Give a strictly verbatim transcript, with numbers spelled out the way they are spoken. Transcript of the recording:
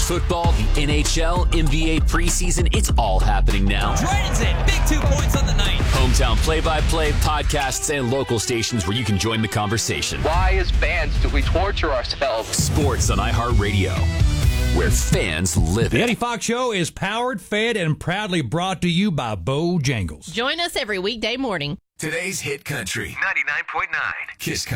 football, the N H L, N B A preseason, it's all happening now. Dragons it. Big two points on the night. Hometown play-by-play, podcasts, and local stations where you can join the conversation. Why, as fans, do we torture ourselves? Sports on iHeartRadio, where fans live The it. Eddie Fox Show is powered, fed, and proudly brought to you by Bojangles. Join us every weekday morning. Today's Hit Country ninety-nine point nine Kiss Country.